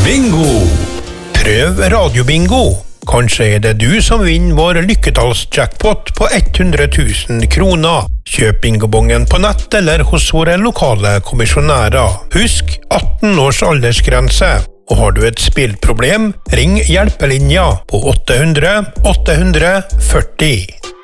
Bingo! Prøv radiobingo. Kanskje er det du som vinner vår lykketallsjackpot på 100 000 kroner. Kjøp bingobongen på nett eller hos våre lokale kommisjonærer. Husk 18 års aldersgrense. Og har du et spillproblem, ring hjelpelinja på 800 840.